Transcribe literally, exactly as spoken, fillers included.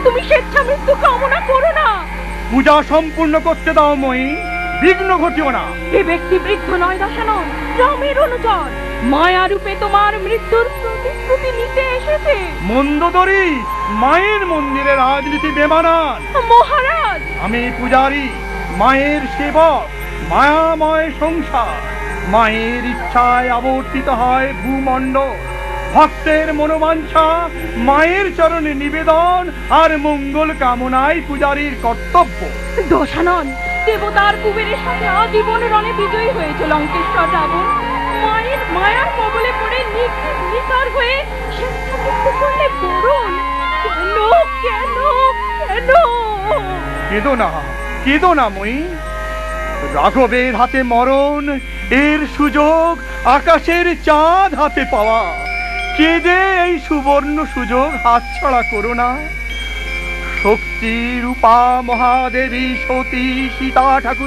তুমি স্বেচ্ছা মৃত্যু কামনা করো না। পূজা সম্পূর্ণ করতে দাও মই, বিঘ্ন ঘটিও না। এ ব্যক্তি বৃদ্ধ নয় দশানন, রামের অনুচর। মায়া রূপে তোমার মৃত্যুর প্রতিশ্রুতি নিতে এসেছে। মন্দোদরী, মায়ের মন্দিরে রাজনীতি বেমানান। মহারাজ, আমি পূজারী, মায়ের সেবক। মায়াময় সংসার, মায়ের ইচ্ছায় আবর্তিত হয় ভূমণ্ডল। ভক্তের মনোবাঞ্ছা মায়ের চরণে নিবেদন আর মঙ্গল কামনাই পূজারীর কর্তব্য। দশানন, দেবতার কুবেরের সাথে আজীবন রণে বিজয়ী হয়েছে লঙ্কেশ্বর রাবণ। মায়ের মায়ার কবলে পড়ে নিখৃত নিকার হয়ে স্বেচ্ছা মৃত্যু করলে বরুণ। কেন কেন কেন? কেঁদো না, কেঁদো না মই। রাঘবের হাতে মরণ, এর সুযোগ আকাশের চাঁদ হাতে পাওয়া। কেঁদে এই সুবর্ণ সুযোগ হাতছাড়া করো না। শক্তি রূপা মহাদেবী সতী সীতা ঠাকুর